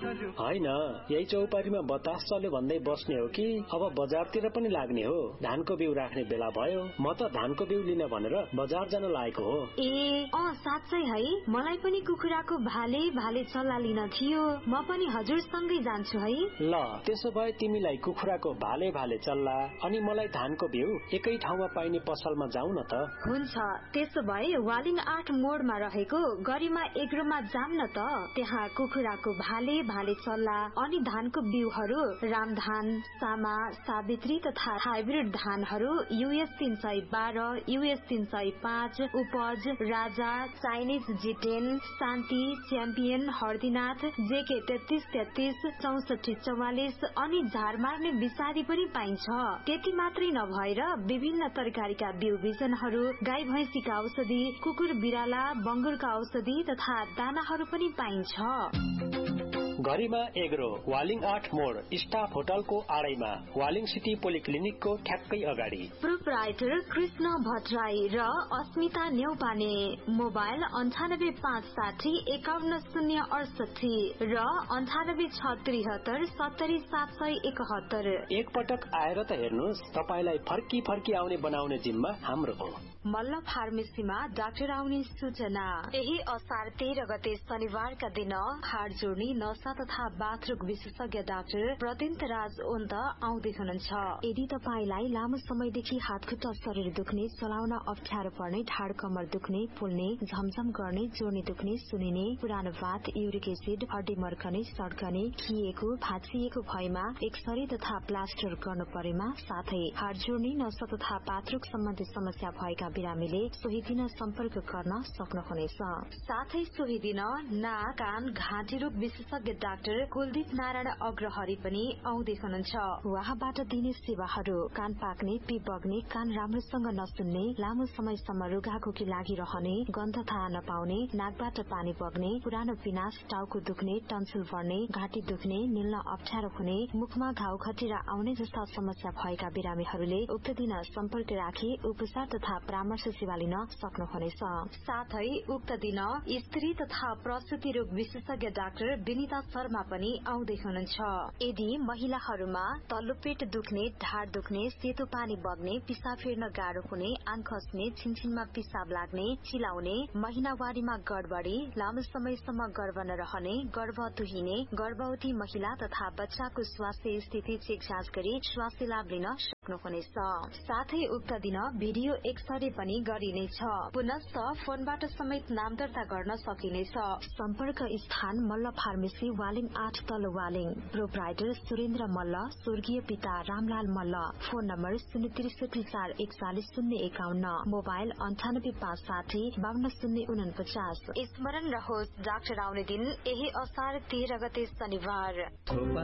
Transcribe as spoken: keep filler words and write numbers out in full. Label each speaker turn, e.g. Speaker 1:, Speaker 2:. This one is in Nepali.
Speaker 1: होइन, यही चौपारीमा बतास चल्यो भन्दै बस्ने हो कि अब बजारतिर पनि लाग्ने हो? धानको बिउ राख्ने बेला भयो, म त धानको बिउ लिन भनेर बजार जान लागेको हो।
Speaker 2: ए अँ साँच्चै है, मलाई पनि कुखुराको भाले भाले चल्ला लिन थियो। म पनि हजुरसँगै जान्छु है।
Speaker 1: ल त्यसो भए तिमीलाई कुखुराको भाले भाले चल्ला अनि मलाई धानको बिउ एकै ठाउँमा पाइने पसलमा जाउँ न त।
Speaker 2: हुन्छ, त्यसो भए वालिङ आठ मोडमा रहेको गरिमा एग्रोमा जाम न त। त्यहाँ कुखुराको भाले भाले चल्ला अनि धानको बिउहरू रामधान, सामा, सावित्री तथा हाइब्रिड धानहरू युएस तीन सय बाह्र, युएस तीन सय पाँच, उपज, राजा, चाइनिज जिटेन, शान्ति, च्याम्पियन, हर्दीनाथ, जेके तेत्तीस तेत्तीस, चौसठी चौवालिस अनि झार मार्ने विषादी पनि पाइन्छ। त्यति मात्रै नभएर विभिन्न तरकारीका बिउ बिजनहरू, गाई भैंसीका औषधि, कुकुर बिराला, बंगुरका औषधि तथा दानाहरू पनि पाइन्छ।
Speaker 1: गरिमा एग्रो, वालिङ आठ मोड, स्टाफ होटलको आडैमा, वालिङ सिटी पोलिक्लिनिकको ठ्याक्कै अगाडि।
Speaker 2: प्रोप्राइटर कृष्ण भट्टराई र अस्मिता न्यौपाने। मोबाइल अन्ठानब्बे पाँच साठी एकाउन्न शून्य अडसठी र अन्ठानब्बे छ त्रिहत्तर सत्तरी सात सय एकहत्तर।
Speaker 1: एकपटक आएर त हेर्नुहोस्, तपाईलाई फर्की फर्की आउने बनाउने जिम्मा हाम्रो हो।
Speaker 2: मल्ल फार्मेसीमा डाक्टर आउने सूचना। यही असार तेह्र गते शनिबारका दिन हाड जोड्ने नसा तथा बाथरुम विशेषज्ञ डाक्टर प्रदिन्त राज ओन्त आउँदै हुनुहुन्छ। यदि तपाईलाई लामो समयदेखि हातखुट्टा शरीर दुख्ने, चलाउन अप्ठ्यारो पर्ने, ढाड कमर दुख्ने, फुल्ने, झमझम गर्ने, जोड्ने दुख्ने, सुनिने, पुरानो बात, युरिक एसिड, हड्डी मर्कने, सड्कने, खिएको, भाँचिएको भएमा एक्सरे तथा प्लास्टर गर्नु परेमा, साथै हाड जोड्ने नसा तथा बाथरुम सम्बन्धी समस्या भएका बिरामीले सोही दिन सम्पर्क गर्न सक्नुहुनेछ। साथै सोही दिन नाक, कान, घाँटी रोग विशेषज्ञ डाक्टर कुलदीप नारायण अग्रहरी पनि आउँदै हुनुहुन्छ। उहाँबाट दिने सेवाहरू कान पाक्ने, पिप बग्ने, कान राम्रोसँग नसुन्ने, लामो समयसम्म रुघाखोकी लागिरहने, गन्ध थाहा नपाउने, नाकबाट पानी बग्ने, पुरानो पिनास, टाउको दुख्ने, टन्सिल बढ्ने, घाँटी दुख्ने, निल्न अप्ठ्यारो हुने, मुखमा घाउ खटिरा आउने जस्ता समस्या भएका बिरामीहरूले उक्त दिन सम्पर्क राखी उपचार तथा परामर्श सेवा लिन सक्नुहुनेछ। साथै उक्त दिन स्त्री तथा प्रसुति रोग विशेषज्ञ डाक्टर विनिता शर्मा पनि आउँदै हुनुहुन्छ। यदि महिलाहरूमा तल्लो पेट दुख्ने, ढाड दुख्ने, सेतो पानी बग्ने, पिसाब फेर्न गाह्रो हुने, आङ खस्ने, छिनछिनमा पिसाब लाग्ने, चिलाउने, महिनावारीमा गडबडी, लामो समयसम्म गर्भ नरहने, गर्भ तुहिने, गर्भवती महिला तथा बच्चाको स्वास्थ्य स्थिति चेक जाँच गरी स्वास्थ्य लाभ लिन सक्नुहुनेछ। साथै उक्त दिन भिडियो एक्सरे पनि गरिनेछ। पुनश्च फोनबाट समेत नाम दर्ता गर्न सकिनेछ। सम्पर्क स्थान मल्ल फार्मेसी, वालिङ आठ तल वालिङ। प्रोप्राइटर सुरेन्द्र मल्ल, स्वर्गीय पिता रामलाल मल्ल। फोन नम्बर शून्य त्रिसठी चार एकचालिस शून्य एकाउन्न, मोबाइल अन्ठानब्बे पाँच साठी बावन्न शून्य उनपचास। स्मरण रहोस्, डाक्टर आउने दिन यही असार तेह्र गते शनिबार।